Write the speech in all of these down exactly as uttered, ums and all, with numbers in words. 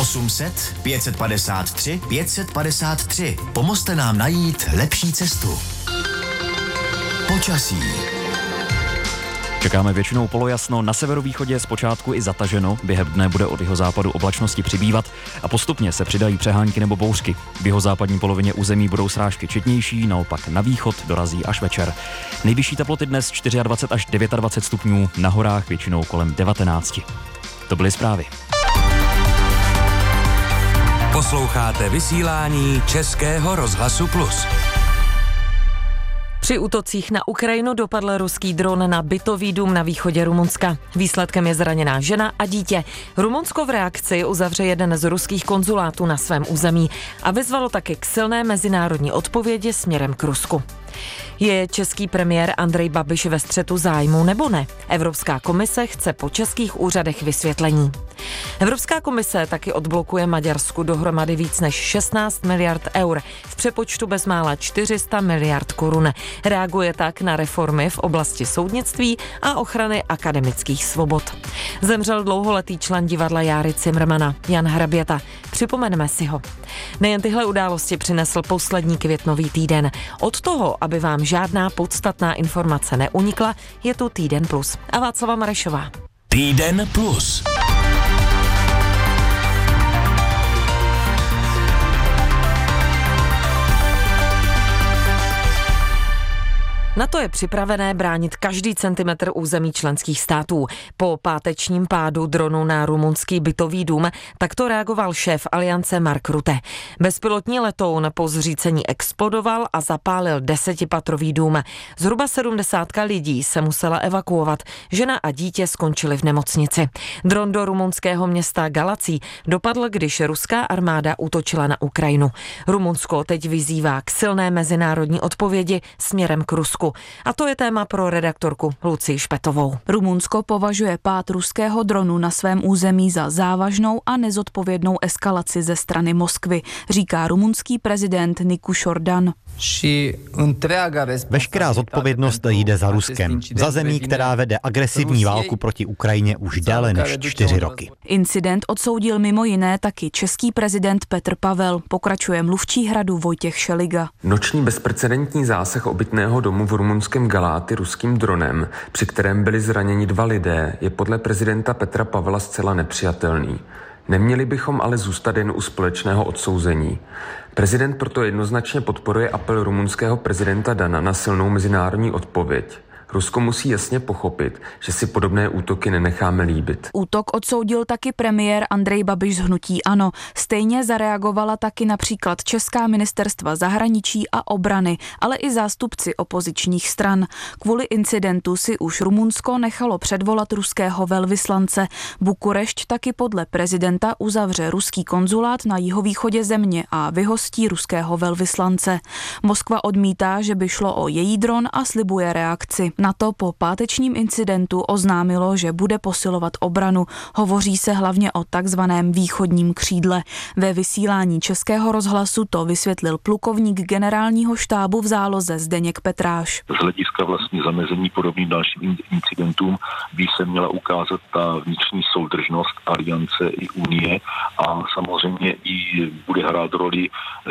osm set pět padesát tři pět padesát tři. Pomozte nám najít lepší cestu. Počasí. Čekáme většinou polojasno, na severovýchodě zpočátku i zataženo, během dne bude od jihozápadu oblačnosti přibývat a postupně se přidají přehánky nebo bouřky. V jihozápadní polovině území budou srážky četnější, naopak na východ dorazí až večer. Nejvyšší teploty dnes dvacet čtyři až dvacet devět stupňů, na horách většinou kolem devatenáct. To byly zprávy. Posloucháte vysílání Českého rozhlasu Plus. Při útocích na Ukrajinu dopadl ruský dron na bytový dům na východě Rumunska. Výsledkem je zraněná žena a dítě. Rumunsko v reakci uzavře jeden z ruských konzulátů na svém území a vyzvalo taky k silné mezinárodní odpovědi směrem k Rusku. Je český premiér Andrej Babiš ve střetu zájmu nebo ne? Evropská komise chce po českých úřadech vysvětlení. Evropská komise taky odblokuje Maďarsku dohromady víc než šestnáct miliard eur, v přepočtu bezmála čtyři sta miliard korun. Reaguje tak na reformy v oblasti soudnictví a ochrany akademických svobod. Zemřel dlouholetý člen divadla Járy Cimrmana, Jan Hraběta. Připomeneme si ho. Nejen tyhle události přinesl poslední květnový týden. Od toho, aby vám žádná podstatná informace neunikla, je tu Týden plus. A Václava Marešová. Týden plus. NATO je připravené bránit každý centimetr území členských států. Po pátečním pádu dronu na rumunský bytový dům takto reagoval šéf aliance Mark Rutte. Bezpilotní letoun po zřícení explodoval a zapálil desetipatrový dům. Zhruba sedmdesátka lidí se musela evakuovat. Žena a dítě skončili v nemocnici. Dron do rumunského města Galací dopadl, když ruská armáda útočila na Ukrajinu. Rumunsko teď vyzývá k silné mezinárodní odpovědi směrem k Rusku. A to je téma pro redaktorku Lucii Špetovou. Rumunsko považuje pád ruského dronu na svém území za závažnou a nezodpovědnou eskalaci ze strany Moskvy, říká rumunský prezident Nicu Jordan. Veškerá zodpovědnost jde za Ruskem, za zemí, která vede agresivní válku proti Ukrajině už déle než čtyři roky. Incident odsoudil mimo jiné taky český prezident Petr Pavel, pokračuje mluvčí Hradu Vojtěch Šeliga. Noční bezprecedentní zásah obytného domu v rumunském Galáty ruským dronem, při kterém byli zraněni dva lidé, je podle prezidenta Petra Pavla zcela nepřijatelný. Neměli bychom ale zůstat jen u společného odsouzení. Prezident proto jednoznačně podporuje apel rumunského prezidenta Dana na silnou mezinárodní odpověď. Rusko musí jasně pochopit, že si podobné útoky nenecháme líbit. Útok odsoudil taky premiér Andrej Babiš z hnutí ANO. Stejně zareagovala taky například česká ministerstva zahraničí a obrany, ale i zástupci opozičních stran. Kvůli incidentu si už Rumunsko nechalo předvolat ruského velvyslance. Bukurešť taky podle prezidenta uzavře ruský konzulát na jihovýchodě země a vyhostí ruského velvyslance. Moskva odmítá, že by šlo o její dron a slibuje reakci. NATO po pátečním incidentu oznámilo, že bude posilovat obranu. Hovoří se hlavně o takzvaném východním křídle. Ve vysílání Českého rozhlasu to vysvětlil plukovník generálního štábu v záloze Zdeněk Petráš. Z hlediska vlastně zamezení podobným dalším incidentům by se měla ukázat ta vnitřní soudržnost aliance i unie a samozřejmě i bude hrát roli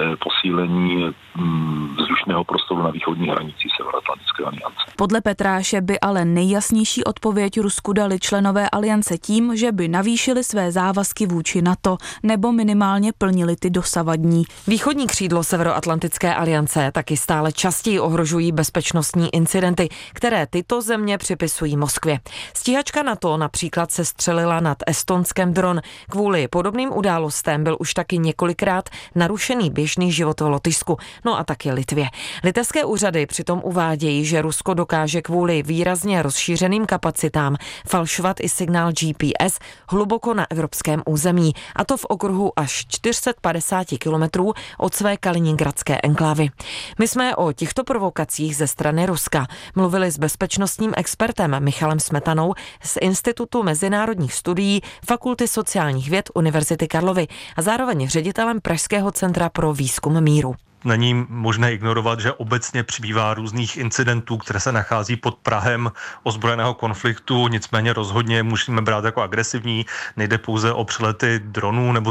posílení vzdušného prostoru na východní hranici Severoatlantické aliance. Podle Petráše by ale nejjasnější odpověď Rusku dali členové aliance tím, že by navýšili své závazky vůči NATO nebo minimálně plnili ty dosavadní. Východní křídlo Severoatlantické aliance taky stále častěji ohrožují bezpečnostní incidenty, které tyto země připisují Moskvě. Stíhačka NATO například se střelila nad Estonskem dron. Kvůli podobným událostem byl už taky několikrát narušený běžný život v Lotyšsku, no a taky Litvě. Litevské úřady přitom uvádějí, že Rusko dokáže kvůli výrazně rozšířeným kapacitám falšovat i signál G P S hluboko na evropském území, a to v okruhu až čtyři sta padesát kilometrů od své kaliningradské enklávy. My jsme o těchto provokacích ze strany Ruska mluvili s bezpečnostním expertem Michalem Smetanou z Institutu mezinárodních studií Fakulty sociálních věd Univerzity Karlovy a zároveň ředitelem Pražského centra pro výzkum míru. Není možné ignorovat, že obecně přibývá různých incidentů, které se nachází pod prahem ozbrojeného konfliktu, nicméně rozhodně musíme brát jako agresivní. Nejde pouze o přelety dronů nebo